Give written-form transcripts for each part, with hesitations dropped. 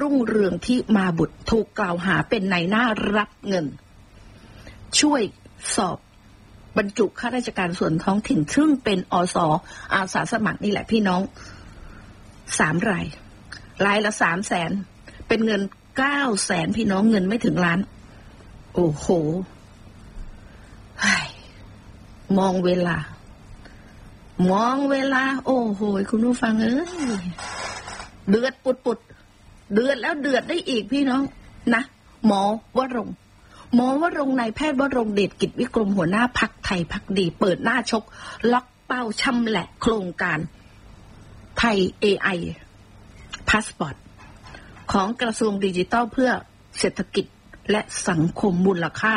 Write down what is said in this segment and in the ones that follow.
รุ่งเรืองที่มาบุตรถูกกล่าวหาเป็นนายหน้ารับเงินช่วยสอบบรรจุข้าราชการส่วนท้องถิ่นซึ่งเป็นอส.อาสาสมัครนี่แหละพี่น้อง3 รายละ 300,000เป็นเงิน900,000พี่น้องเงินไม่ถึงล้านโอ้โหมองเวลาโอ้โหคุณผู้ฟังเอ้ยเดือดปุดเดือดแล้วเดือดได้อีกพี่น้องนะหมอวรงค์นายแพทย์วรงค์เดชกิจวิกรมหัวหน้าพรรคไทยพักดีเปิดหน้าชกล็อกเป้าชำแหละโครงการไทย AI พาสปอร์ตของกระทรวงดิจิทัลเพื่อเศรษฐกิจและสังคมมูลค่า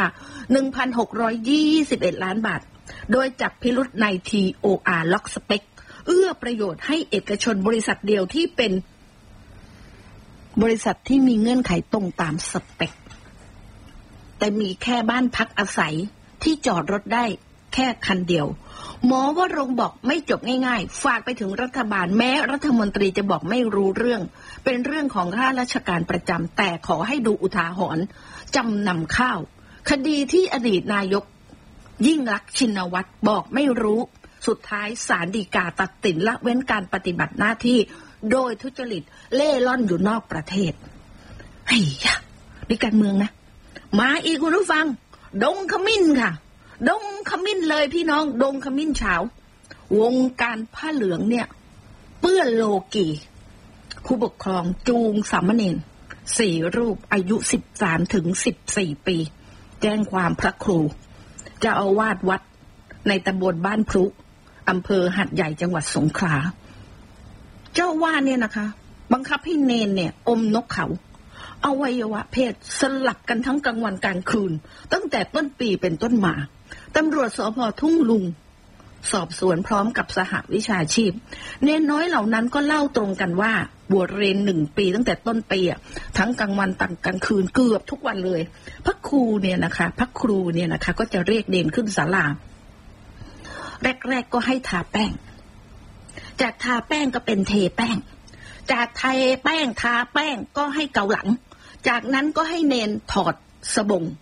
1,621 ล้านบาทโดยจับพิรุธใน TOR ล็อกสเปคเอื้อประโยชน์ให้เอกชนบริษัทเดียวที่เป็นบริษัทที่มีเงื่อนไขตรงตามสเปคแต่มีแค่บ้านพักอาศัยที่จอดรถได้แค่คันเดียวหมอวรงค์บอกไม่จบง่ายๆฝากไปถึงรัฐบาลแม้รัฐมนตรีจะบอกไม่รู้เรื่องเป็นเรื่องของข้าราชการประจำแต่ขอให้ดูอุทาหรณ์จำนำข้าวคดีที่อดีตนายกยิ่งลักษณ์ชินวัตรบอกไม่รู้สุดท้ายศาลฎีกาตัดสินละเว้นการปฏิบัติหน้าที่โดยทุจริตเล่ร่อนอยู่นอกประเทศเฮ้ยนี่การเมืองนะมาอีกคุณผู้ฟังดงขมิ้นค่ะดงขมิ้นเลยพี่น้องดงขมิ้นเฉาวงการผ้าเหลืองเนี่ยเปื้อนโลกีผู้ปกครองจูงสามเณร4 รูปอายุ13 ถึง 14 ปีแจ้งความพระครูเจ้าอาวาสวัดในตำบลบ้านพลุอำเภอหัดใหญ่จังหวัดสงขลาเจ้าว่าเนี่ยนะคะบังคับให้เนนเนี่ยอมนกเขาอวัยวะเพศสลับกันทั้งกลางวันกลางคืนตั้งแต่ต้นปีเป็นต้นมาตำรวจสภ.ทุ่งลุงสอบสวนพร้อมกับสหวิชาชีพเนนน้อยเหล่านั้นก็เล่าตรงกันว่าบวชเรียน1 ปีตั้งแต่ต้นปีทั้งกลางวันกลางคืนเกือบทุกวันเลยพระครูเนี่ยนะคะก็จะเรียกเนนขึ้นศาลาแรกก็ให้ทาแป้งจากทาแป้งก็เป็นเทแป้งจากเทแป้งทาแป้งก็ให้เกาหลังจากนั้นก็ให้เนนถอดสบง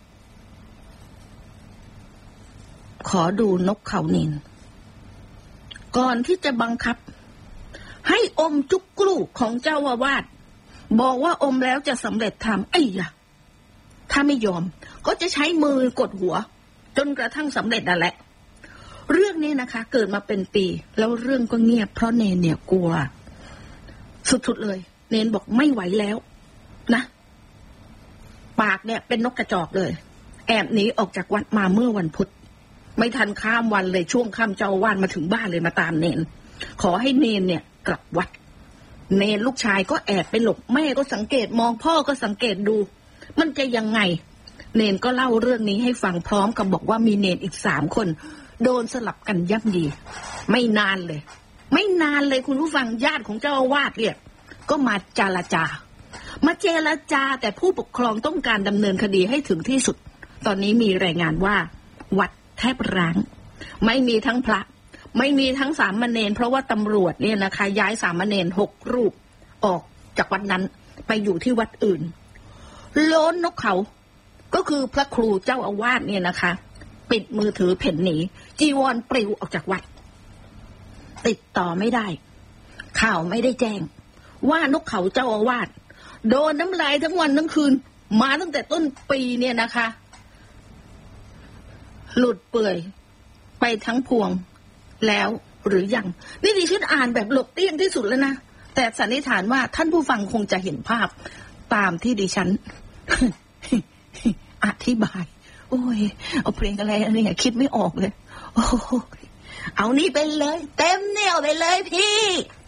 ขอดูนกเขาเนนก่อนที่จะบังคับให้อมจุกกลูของเจ้าอาวาสบอกว่าอมแล้วจะสำเร็จธรรมไอ้ยะถ้าไม่ยอมก็จะใช้มือกดหัวจนกระทั่งสำเร็จนั่นแหละเรื่องนี้นะคะเกิดมาเป็นปีแล้วเรื่องก็เงียบเพราะเนนเนี่ยกลัวสุดๆเลยเนนบอกไม่ไหวแล้วนะปากเนี่ยเป็นนกกระจอกเลยแอบหนีออกจากวัดมาเมื่อวันพุธไม่ทันข้ามวันเลยช่วงค่ำเจ้าอาวาสมาถึงบ้านเลยมาตามเนนขอให้เนนเนี่ยกลับวัดเนนลูกชายก็แอบไปหลบแม่ก็สังเกตมองพ่อก็สังเกตดูมันจะยังไงเนนก็เล่าเรื่องนี้ให้ฟังพร้อมกับบอกว่ามีเนนอีก3 คนโดนสลับกันย่ำยีไม่นานเลยคุณผู้ฟังญาติของเจ้าอาวาสเนี่ยก็มาเจรจาแต่ผู้ปกครองต้องการดำเนินคดีให้ถึงที่สุดตอนนี้มีรายงานว่าวัดแทบร้างไม่มีทั้งพระไม่มีทั้งสามเณรเพราะว่าตำรวจเนี่ยนะคะย้ายสามเณร6 รูปออกจากวัดนั้นไปอยู่ที่วัดอื่นโล้นนกเขาก็คือพระครูเจ้าอาวาสเนี่ยนะคะปิดมือถือเพ่นหนีจีวรปลิวออกจากวัดติดต่อไม่ได้ข่าวไม่ได้แจ้งว่านกเขาเจ้าอาวาสโดนน้ำลายทั้งวันทั้งคืนมาตั้งแต่ต้นปีเนี่ยนะคะหลุดเปื่อยไปทั้งพวงแล้วหรือยังนี่ดิฉันอ่านแบบหลบเลี่ยงที่สุดแล้วนะแต่สันนิษฐานว่าท่านผู้ฟังคงจะเห็นภาพตามที่ดิฉัน อธิบายโอ้ยเอาเพลงอะไรเนี่ยคิดไม่ออกเลยโอ้เอานี่ไปเลยเต็มเหนี่ยวไปเลยพี่